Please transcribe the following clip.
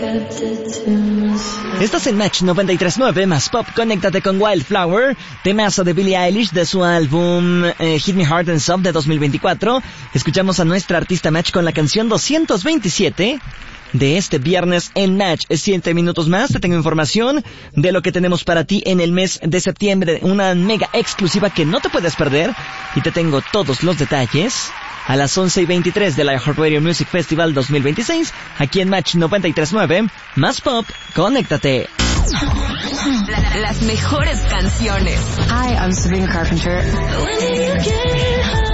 Estás en Match 93.9 más Pop. Conéctate con Wildflower, temazo de Billie Eilish de su álbum Hit Me Hard and Soft de 2024. Escuchamos a nuestra artista Match con la canción 227 de este viernes en Match. 7 minutos más, te tengo información de lo que tenemos para ti en el mes de septiembre, una mega exclusiva que no te puedes perder, y te tengo todos los detalles a las 11:23 de la iHeartRadio Music Festival 2026, aquí en Match 93.9 más Pop. Conéctate. Las mejores canciones. Hi, I'm Sabrina Carpenter.